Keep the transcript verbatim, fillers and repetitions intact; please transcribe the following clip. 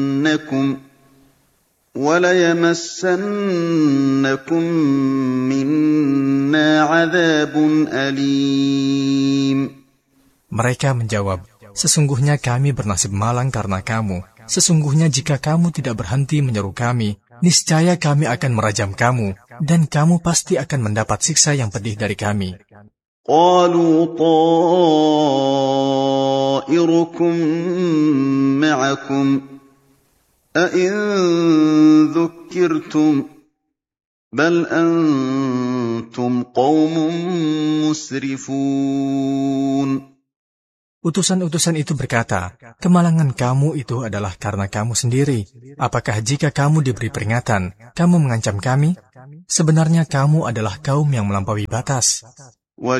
وَلَيَمَسَّنَّكُم مِّنَّا عَذَابٌ أَلِيمٌ. Mereka menjawab, sesungguhnya kami bernasib malang karena kamu. Sesungguhnya jika kamu tidak berhenti menyeru kami, niscaya kami akan merajam kamu, dan kamu pasti akan mendapat siksa yang pedih dari kami. قَالُوا طَائِرُكُم مَّعَكُمْ أَإِن ذُكِّرْتُم بَلْ أَنتُمْ قَوْمٌ مُّسْرِفُونَ. Utusan-utusan itu berkata, kemalangan kamu itu adalah karena kamu sendiri. Apakah jika kamu diberi peringatan, kamu mengancam kami? Sebenarnya kamu adalah kaum yang melampaui batas.